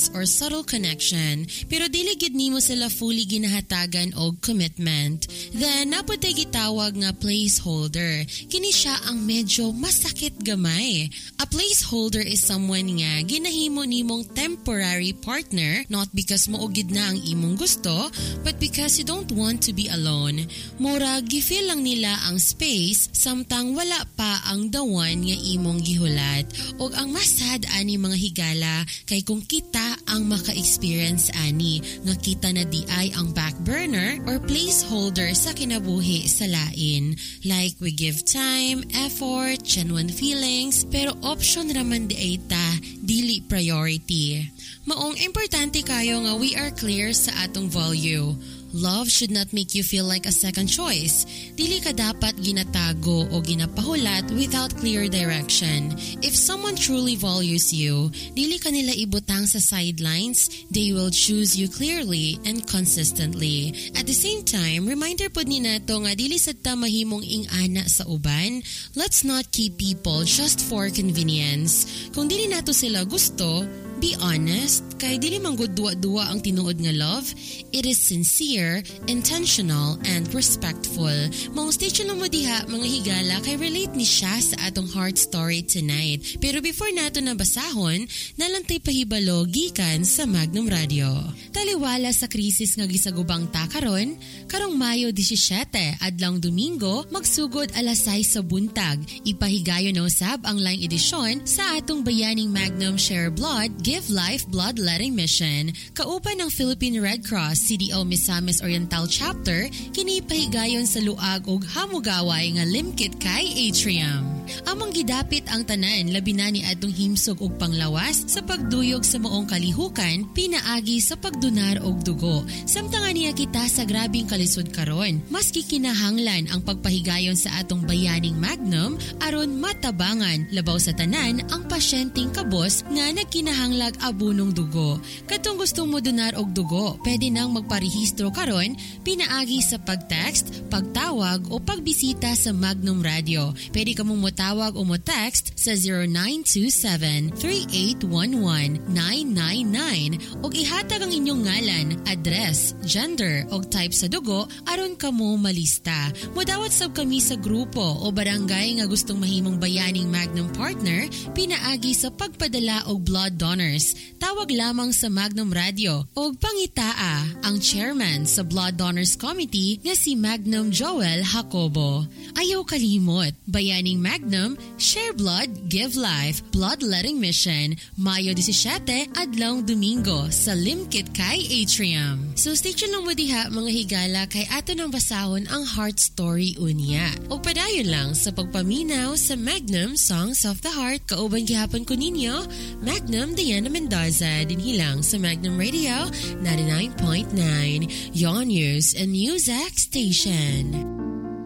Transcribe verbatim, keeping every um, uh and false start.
romance or subtle connection, pero dili gid nimo sila fully ginahatagan og commitment, then naputay gitawag nga placeholder. Kini siya ang medyo masakit gamay. A placeholder is someone nga ginahimo nimong temporary partner, not because mougid na ang imong gusto, but because you don't want to be alone. Mura gifeel lang nila ang space samtang wala pa ang the one nga imong gihulat. Og ang masad ani mga higala kay kung kita ang maka-experience ani nga kita na di ay ang back burner or placeholder sa kinabuhi sa lain. Like we give time, effort, genuine feelings, pero option raman di ay ta, dili priority. Maong importante kayo nga we are clear sa atong value. Love should not make you feel like a second choice. Dili ka dapat ginatago o ginapahulat without clear direction. If someone truly values you, dili ka nila ibutang sa sidelines. They will choose you clearly and consistently. At the same time, reminder pod ni nato nga dili sad ta mahimong ing-ana sa uban. Let's not keep people just for convenience. Kung dili nato sila gusto, be honest, kay dili man gud duwa-duwa ang tinuod nga love. It is sincere, intentional, and respectful. Maong station lang mo diha, mga higala, kay relate ni siya sa atong heart story tonight. Pero before nato nabasahon, nalantay pahibalo gikan sa Magnum Radio. Taliwala sa krisis nga gisagubang ta karon, karong Mayo disisyete, adlong Domingo, magsugod alas sais sa buntag. Ipahigayon na usab ang line edisyon sa atong bayaning Magnum Share Blood Give Life Bloodletting Mission. Kaupan ng Philippine Red Cross C D O Misamis Oriental Chapter, kini pahigayon sa luag og hamugaway nga limkit kay Atrium. Among gidapit ang tanan labi na ni adtong himsog og panglawas sa pagduyog sa maong kalihukan, pinaagi sa pagdunar og dugo. Samtang niya kita sa grabing kalisod karon, mas kikinahanglan ang pagpahigayon sa atong bayaning Magnum aron matabangan labaw sa tanan ang pasyenteng kabos nga nagkinahanglag abunong dugo. Katong gustong mo donar og dugo, pwede nang magparehistro karon, pinaagi sa pag-text, pagtawag o pagbisita sa Magnum Radio. Pwede ka mong motawag o mo-text sa zero nine two seven, three eight one one, nine nine nine o ihatag ang inyong ngalan, address, gender o type sa dugo aron kamo malista. Modawat sab kami sa grupo o barangay nga gustong mahimong bayaning Magnum partner, pinaagi sa pagpadala og blood donors. Tawag lamang sa Magnum Radio o pangitaa ang chairman sa Blood Donors Committee nga si Magnum Joel Jacobo. Ayaw kalimot, bayaning Magnum, Share Blood, Give Life, Bloodletting Mission, Mayo disisyete, adlong Domingo sa Limkit kay Atrium. So stay tuned lang mo diha mga higala kay ato nang basahon ang heart story unya. O padayon lang sa pagpaminaw sa Magnum Songs of the Heart, kauban gihapon ko ninyo, Magnum Diana Mendoza, dinhilang sa Magnum Radio ninety-nine point nine, your news and music station.